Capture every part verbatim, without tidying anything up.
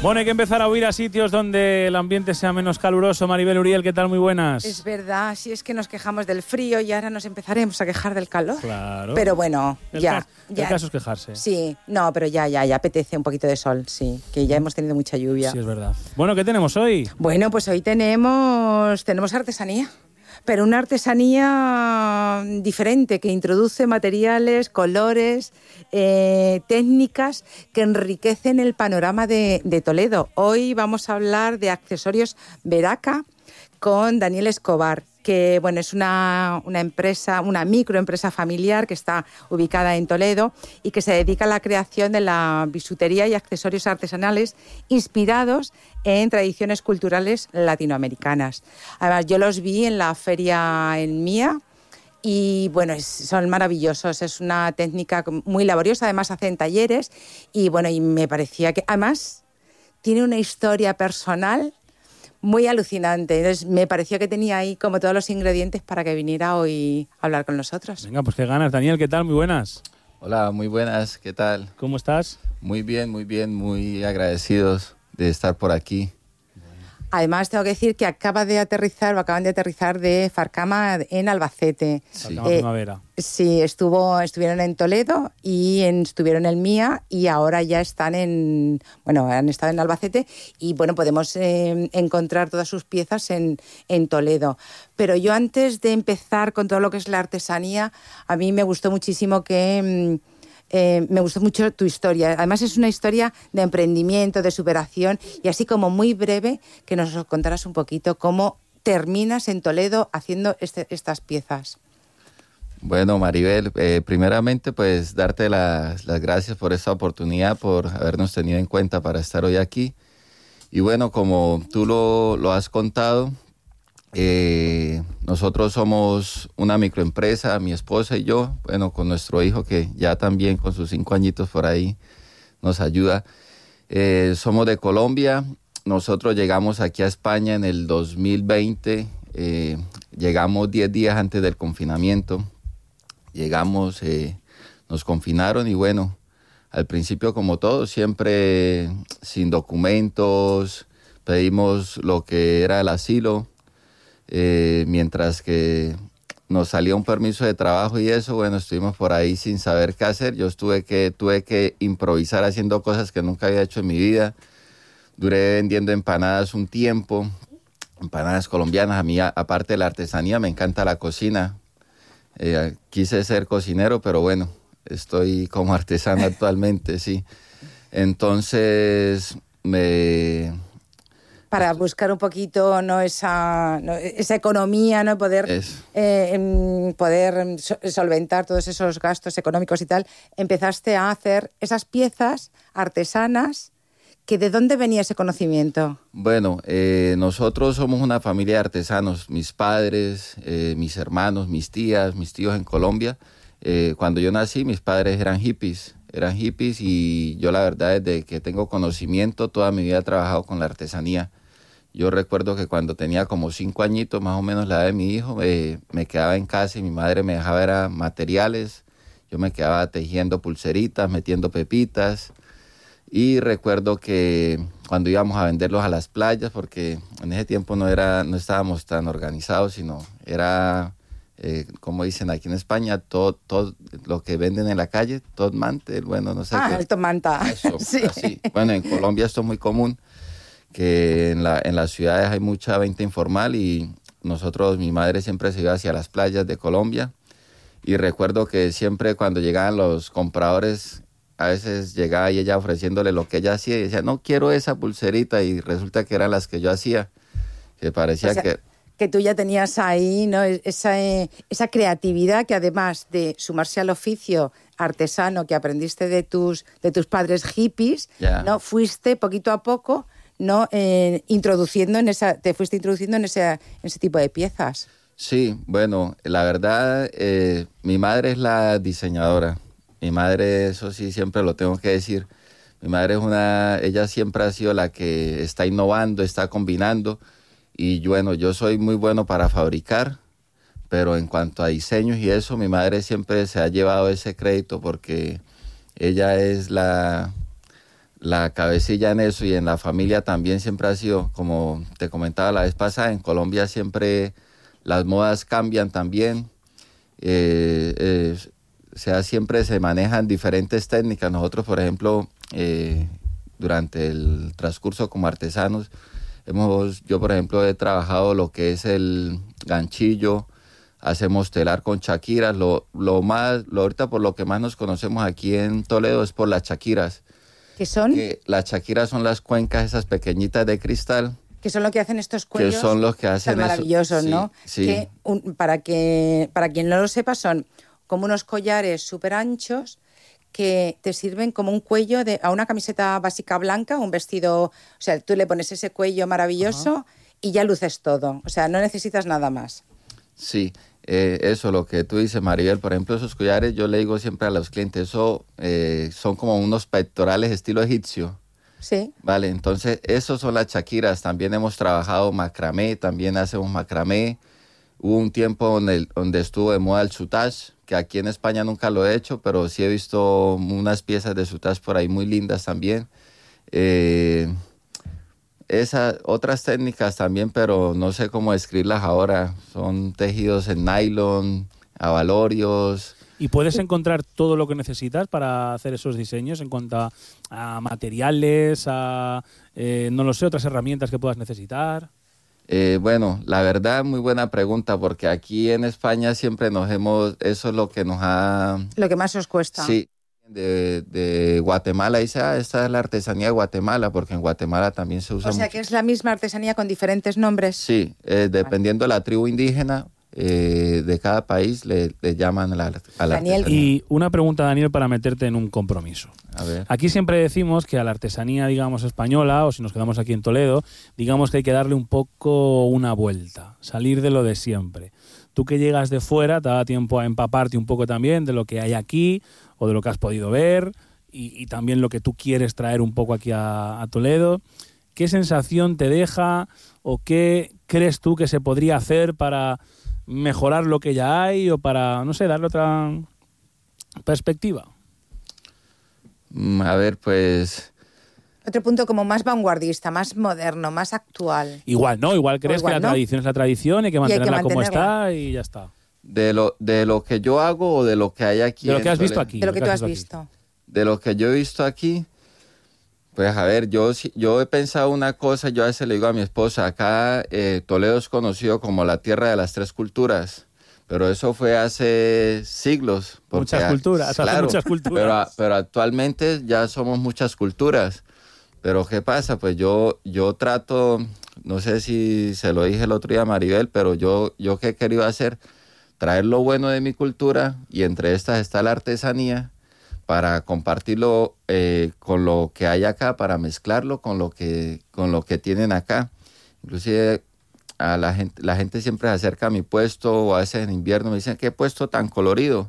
Bueno, hay que empezar a huir a sitios donde el ambiente sea menos caluroso. Maribel Uriel, ¿qué tal? Muy buenas. Es verdad, si es que nos quejamos del frío y ahora nos empezaremos a quejar del calor. Claro. Pero bueno, el ya, ca- ya. El caso es quejarse. Sí, no, pero ya, ya, ya apetece un poquito de sol, sí, que ya hemos tenido mucha lluvia. Sí, es verdad. Bueno, ¿qué tenemos hoy? Bueno, pues hoy tenemos, tenemos artesanía. Pero una artesanía diferente que introduce materiales, colores, eh, técnicas que enriquecen el panorama de, de Toledo. Hoy vamos a hablar de accesorios Veraca con Daniel Escobar, que bueno, es una, una empresa, una microempresa familiar que está ubicada en Toledo y que se dedica a la creación de la bisutería y accesorios artesanales inspirados en tradiciones culturales latinoamericanas. Además, yo los vi en la feria en Mía y bueno, es, son maravillosos, es una técnica muy laboriosa, además hacen talleres y bueno, y me parecía que además tiene una historia personal muy alucinante. Entonces me pareció que tenía ahí como todos los ingredientes para que viniera hoy a hablar con nosotros. Venga, pues qué ganas. Daniel, ¿qué tal? Muy buenas. Hola, muy buenas, ¿qué tal? ¿Cómo estás? Muy bien, muy bien, muy agradecidos de estar por aquí. Además, tengo que decir que acaba de aterrizar, o acaban de aterrizar de Farcama en Albacete. Sí. Eh, Primavera. Sí, estuvo, estuvieron en Toledo y en, estuvieron en Mía y ahora ya están en, bueno, han estado en Albacete y bueno, podemos eh, encontrar todas sus piezas en, en Toledo. Pero yo antes de empezar con todo lo que es la artesanía, a mí me gustó muchísimo que... Mm, Eh, me gustó mucho tu historia. Además es una historia de emprendimiento, de superación y así como muy breve que nos contaras un poquito cómo terminas en Toledo haciendo este, estas piezas. Bueno, Maribel, eh, primeramente pues darte las, las gracias por esta oportunidad, por habernos tenido en cuenta para estar hoy aquí. Y bueno, como tú lo, lo has contado, Eh, nosotros somos una microempresa, mi esposa y yo, bueno, con nuestro hijo que ya también con sus cinco añitos por ahí nos ayuda. Eh, somos de Colombia, nosotros llegamos aquí a España en el dos mil veinte, eh, llegamos diez días antes del confinamiento, llegamos, eh, nos confinaron y bueno, al principio como todo, siempre sin documentos, pedimos lo que era el asilo. Eh, mientras que nos salía un permiso de trabajo y eso, bueno, estuvimos por ahí sin saber qué hacer. Yo tuve que, tuve que improvisar haciendo cosas que nunca había hecho en mi vida. Duré vendiendo empanadas un tiempo, empanadas colombianas. A mí, aparte de la artesanía, me encanta la cocina. Eh, quise ser cocinero, pero bueno, estoy como artesano actualmente, sí. Entonces, me... Para buscar un poquito no esa, no, esa economía, no poder, eh, poder solventar todos esos gastos económicos y tal, empezaste a hacer esas piezas artesanas. ¿Que ¿De dónde venía ese conocimiento? Bueno, eh, nosotros somos una familia de artesanos. Mis padres, eh, mis hermanos, mis tías, mis tíos en Colombia. Eh, cuando yo nací, mis padres eran hippies. Eran hippies y yo la verdad desde que tengo conocimiento toda mi vida he trabajado con la artesanía. Yo recuerdo que cuando tenía como cinco añitos, más o menos la edad de mi hijo, eh, me quedaba en casa y mi madre me dejaba ver materiales. Yo me quedaba tejiendo pulseritas, metiendo pepitas. Y recuerdo que cuando íbamos a venderlos a las playas, porque en ese tiempo no, era, no estábamos tan organizados, sino era, eh, como dicen aquí en España, todo, todo lo que venden en la calle, todo mante, bueno, no sé. Ah, qué. el tomanta. Eso, sí. así. Bueno, en Colombia esto es muy común, que en, la, en las ciudades hay mucha venta informal y nosotros, mi madre siempre se iba hacia las playas de Colombia y recuerdo que siempre cuando llegaban los compradores, a veces llegaba y ella ofreciéndole lo que ella hacía y decía, no quiero esa pulserita y resulta que eran las que yo hacía, que parecía O sea, que... que tú ya tenías ahí, ¿no? esa, eh, esa creatividad que además de sumarse al oficio artesano que aprendiste de tus, de tus padres hippies, Yeah. ¿no? Fuiste poquito a poco, ¿no? Eh, introduciendo en esa, te fuiste introduciendo en ese, en ese tipo de piezas. Sí, bueno, la verdad, eh, mi madre es la diseñadora. Mi madre, eso sí, siempre lo tengo que decir. Mi madre es una, ella siempre ha sido la que está innovando, está combinando. Y bueno, yo soy muy bueno para fabricar, pero en cuanto a diseños y eso, mi madre siempre se ha llevado ese crédito porque ella es la... la cabecilla en eso, y en la familia también siempre ha sido, como te comentaba la vez pasada, en Colombia siempre las modas cambian también. Eh, eh, o sea, siempre se manejan diferentes técnicas. Nosotros, por ejemplo, eh, durante el transcurso como artesanos, hemos, yo por ejemplo he trabajado lo que es el ganchillo, hacemos telar con chaquiras. Lo, lo más, lo ahorita por lo que más nos conocemos aquí en Toledo es por las chaquiras. ¿Qué son? Que las chaquiras son las cuencas esas pequeñitas de cristal. Que son lo que hacen estos cuellos. Que son los que hacen tan maravillosos, eso. ¿no? Sí, sí. Que un, para que para quien no lo sepa, son como unos collares súper anchos que te sirven como un cuello de, a una camiseta básica blanca, un vestido. O sea, tú le pones ese cuello maravilloso. Ajá. Y ya luces todo. O sea, no necesitas nada más. Sí, eh, eso, lo que tú dices, Maribel. Por ejemplo, esos collares, yo le digo siempre a los clientes, eso eh, son como unos pectorales estilo egipcio. Sí. Vale, entonces, esos son las chaquiras. También hemos trabajado macramé, también hacemos macramé. Hubo un tiempo donde, donde estuvo de moda el soutache, que aquí en España nunca lo he hecho, pero sí he visto unas piezas de soutache por ahí muy lindas también. Eh, esas otras técnicas también, pero no sé cómo describirlas ahora. Son tejidos en nylon, abalorios. ¿Y puedes encontrar todo lo que necesitas para hacer esos diseños en cuanto a, a materiales, a, eh, no lo sé, otras herramientas que puedas necesitar? Eh, bueno, la verdad, muy buena pregunta, porque aquí en España siempre nos hemos, eso es lo que nos ha... Lo que más os cuesta. Sí, de, de Guatemala, dice, ah, esta es la artesanía de Guatemala, porque en Guatemala también se usa O sea, mucho. que es la misma artesanía con diferentes nombres. Sí, eh, dependiendo vale. de la tribu indígena, eh, de cada país le, le llaman a la, a la Daniel. artesanía. Y una pregunta, Daniel, para meterte en un compromiso. A ver. Aquí siempre decimos que a la artesanía, digamos, española, o si nos quedamos aquí en Toledo, digamos que hay que darle un poco una vuelta, salir de lo de siempre. Tú que llegas de fuera, te da tiempo a empaparte un poco también de lo que hay aquí, o de lo que has podido ver, y, y también lo que tú quieres traer un poco aquí a, a Toledo. ¿Qué sensación te deja, o qué crees tú que se podría hacer para mejorar lo que ya hay, o para, no sé, darle otra perspectiva? A ver, pues... Otro punto como más vanguardista, más moderno, más actual. Igual, ¿no? Igual crees igual, que la ¿no? tradición es la tradición y hay que mantenerla, hay que mantenerla como está y ya está. De lo, de lo que yo hago o de lo que hay aquí. De lo que has visto aquí. De lo que tú has visto. De lo que yo he visto aquí, pues a ver, yo, yo he pensado una cosa, yo a veces le digo a mi esposa, acá eh, Toledo es conocido como la tierra de las tres culturas. Pero eso fue hace siglos. Muchas a, culturas, claro, hace muchas culturas. Pero, pero actualmente ya somos muchas culturas. Pero ¿qué pasa? Pues yo, yo trato, no sé si se lo dije el otro día a Maribel, pero yo, yo qué he querido hacer, traer lo bueno de mi cultura, y entre estas está la artesanía, para compartirlo eh, con lo que hay acá, para mezclarlo con lo que, con lo que tienen acá. Inclusive a la gente, la gente siempre se acerca a mi puesto, o a veces en invierno me dicen, ¿qué puesto tan colorido?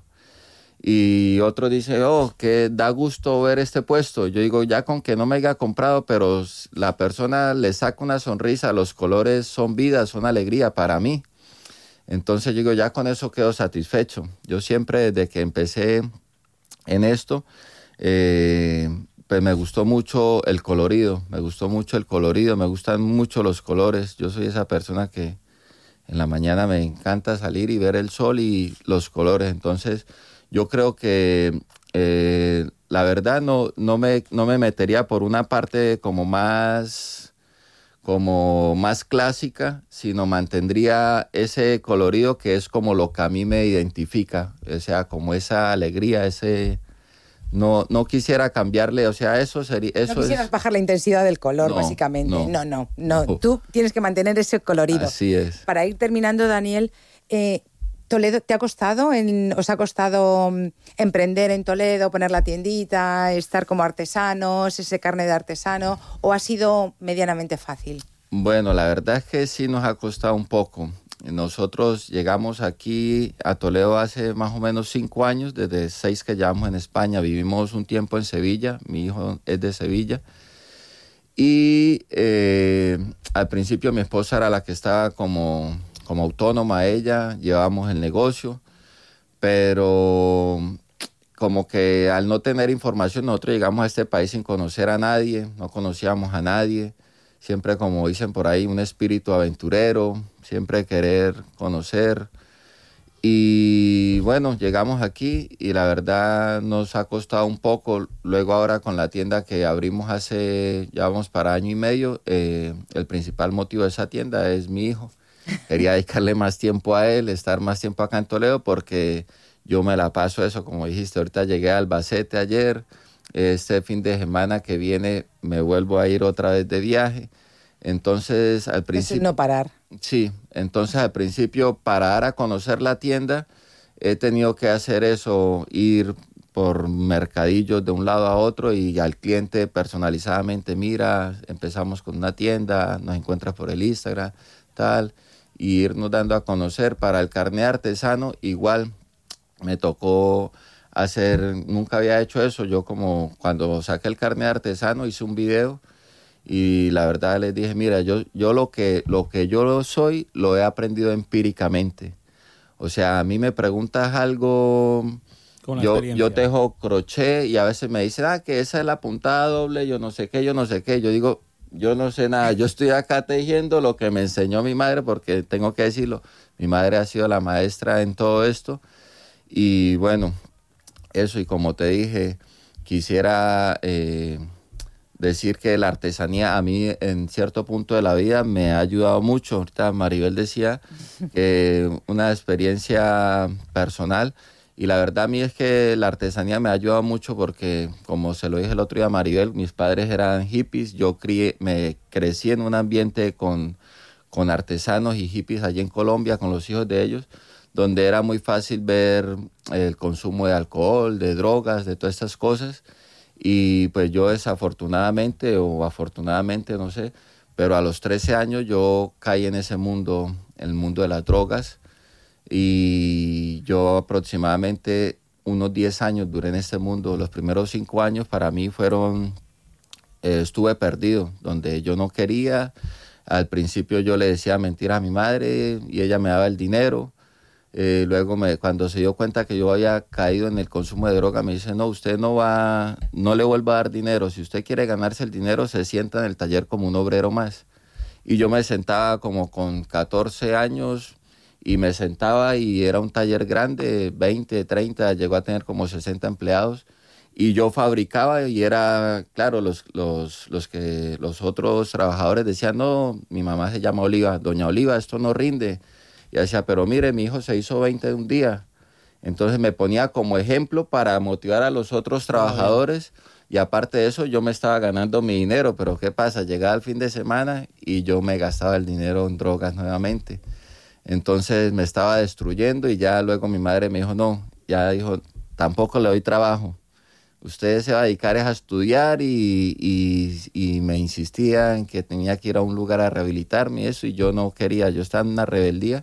Y otro dice, oh, que da gusto ver este puesto. Yo digo, ya con que no me haya comprado, pero la persona le saca una sonrisa, los colores son vida, son alegría para mí. Entonces yo digo, ya con eso quedo satisfecho. Yo siempre, desde que empecé en esto, eh, pues me gustó mucho el colorido, me gustó mucho el colorido, me gustan mucho los colores. Yo soy esa persona que en la mañana me encanta salir y ver el sol y los colores. Entonces yo creo que eh, la verdad no, no, me, no me metería por una parte como más, como más clásica, sino mantendría ese colorido que es como lo que a mí me identifica, o sea, como esa alegría, ese... No, no quisiera cambiarle, o sea, eso sería... Eso no quisieras es... bajar la intensidad del color, no, básicamente. No no, no, no, no. Tú tienes que mantener ese colorido. Así es. Para ir terminando, Daniel, eh, Toledo, ¿te ha costado, en, os ha costado um, emprender en Toledo, poner la tiendita, estar como artesanos, ese carnet de artesano, o ha sido medianamente fácil? Bueno, la verdad es que sí nos ha costado un poco. Nosotros llegamos aquí a Toledo hace más o menos cinco años, desde seis que llevamos en España. Vivimos un tiempo en Sevilla, mi hijo es de Sevilla. Y eh, al principio mi esposa era la que estaba como, como autónoma, ella, llevábamos el negocio. Pero como que al no tener información, nosotros llegamos a este país sin conocer a nadie, no conocíamos a nadie, siempre como dicen por ahí, un espíritu aventurero, siempre querer conocer. Y bueno, llegamos aquí y la verdad nos ha costado un poco. Luego ahora con la tienda que abrimos hace, ya vamos para año y medio, eh, el principal motivo de esa tienda es mi hijo. Quería dedicarle más tiempo a él, estar más tiempo acá en Toledo porque yo me la paso eso, como dijiste, ahorita llegué a Albacete ayer, este fin de semana que viene me vuelvo a ir otra vez de viaje. Entonces al principio... Es no parar. Sí, entonces al principio para dar a conocer la tienda he tenido que hacer eso, ir por mercadillos de un lado a otro y al cliente personalizadamente, mira, empezamos con una tienda, nos encuentras por el Instagram, tal, y irnos dando a conocer. Para el carnet artesano igual me tocó hacer, nunca había hecho eso, yo como cuando saqué el carnet artesano hice un video. Y la verdad les dije, mira, yo, yo lo que, lo que yo soy lo he aprendido empíricamente. O sea, a mí me preguntas algo, Con la yo, experiencia. yo tejo crochet y a veces me dicen, ah, que esa es la puntada doble, yo no sé qué, yo no sé qué. Yo digo, yo no sé nada, yo estoy acá tejiendo lo que me enseñó mi madre, porque tengo que decirlo, mi madre ha sido la maestra en todo esto. Y bueno, eso, y como te dije, quisiera... Eh, decir que la artesanía a mí en cierto punto de la vida me ha ayudado mucho. Ahorita Maribel decía que una experiencia personal y la verdad a mí es que la artesanía me ha ayudado mucho porque como se lo dije el otro día a Maribel, mis padres eran hippies, yo crié, me crecí en un ambiente con, con artesanos y hippies allí en Colombia con los hijos de ellos, donde era muy fácil ver el consumo de alcohol, de drogas, de todas estas cosas. Y pues yo desafortunadamente o afortunadamente, no sé, pero a los trece años yo caí en ese mundo, el mundo de las drogas. Y yo aproximadamente unos diez años duré en este mundo. Los primeros cinco años para mí fueron, eh, estuve perdido, donde yo no quería. Al principio yo le decía mentiras a mi madre y ella me daba el dinero. Eh, luego me, cuando se dio cuenta que yo había caído en el consumo de droga, me dice, no, usted no va, no le vuelva a dar dinero. Si usted quiere ganarse el dinero, se sienta en el taller como un obrero más. Y yo me sentaba como con catorce años y me sentaba y era un taller grande, veinte, treinta, llegó a tener como sesenta empleados. Y yo fabricaba y era, claro, los, los, los, que, los otros trabajadores decían, no, mi mamá se llama Oliva, doña Oliva, esto no rinde. Y decía, pero mire, mi hijo se hizo veinte de un día. Entonces me ponía como ejemplo para motivar a los otros trabajadores. Y aparte de eso, yo me estaba ganando mi dinero. Pero ¿qué pasa? Llegaba el fin de semana y yo me gastaba el dinero en drogas nuevamente. Entonces me estaba destruyendo y ya luego mi madre me dijo, no, ya dijo, tampoco le doy trabajo. Usted se va a dedicar a estudiar y, y, y me insistía en que tenía que ir a un lugar a rehabilitarme y eso. Y yo no quería, yo estaba en una rebeldía.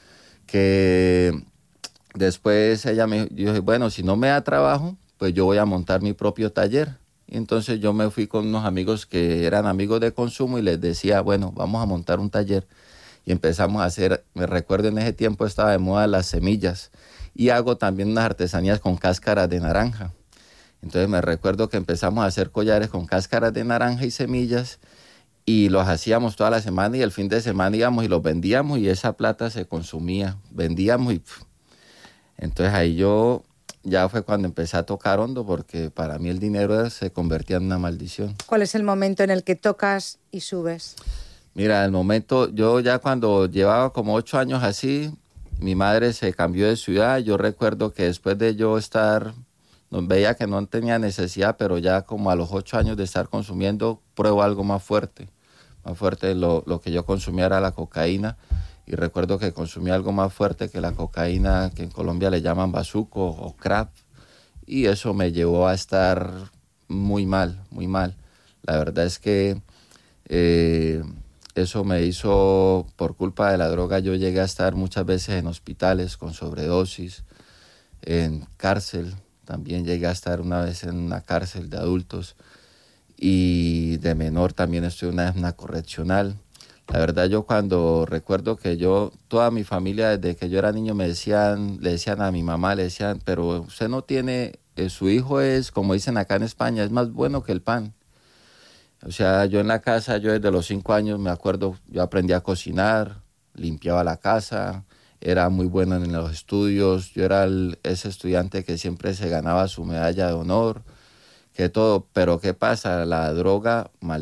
Que después ella me yo dije, bueno, si no me da trabajo, pues yo voy a montar mi propio taller. Y entonces yo me fui con unos amigos que eran amigos de consumo y les decía, bueno, vamos a montar un taller. Y empezamos a hacer, me recuerdo en ese tiempo estaba de moda las semillas. Y hago también unas artesanías con cáscaras de naranja. Entonces me recuerdo que empezamos a hacer collares con cáscaras de naranja y semillas. Y los hacíamos toda la semana y el fin de semana íbamos y los vendíamos y esa plata se consumía. Vendíamos y... Pff. Entonces ahí yo ya fue cuando empecé a tocar hondo porque para mí el dinero se convertía en una maldición. ¿Cuál es el momento en el que tocas y subes? Mira, el momento, yo ya cuando llevaba como ocho años así, mi madre se cambió de ciudad. Yo recuerdo que después de yo estar, veía que no tenía necesidad, pero ya como a los ocho años de estar consumiendo, pruebo algo más fuerte. Más fuerte, lo, lo que yo consumía era la cocaína y recuerdo que consumía algo más fuerte que la cocaína que en Colombia le llaman bazuco o crack y eso me llevó a estar muy mal, muy mal. La verdad es que eh, eso me hizo, por culpa de la droga, yo llegué a estar muchas veces en hospitales con sobredosis, en cárcel, también llegué a estar una vez en una cárcel de adultos. Y de menor también estuve una vez en una correccional. La verdad yo cuando recuerdo que yo, toda mi familia desde que yo era niño me decían, le decían a mi mamá, le decían, pero usted no tiene eh, su hijo es, como dicen acá en España, es más bueno que el pan. O sea, yo en la casa, yo desde los cinco años me acuerdo, yo aprendí a cocinar, limpiaba la casa, era muy bueno en los estudios, yo era el, ese estudiante que siempre se ganaba su medalla de honor, que todo, pero ¿qué pasa? La droga,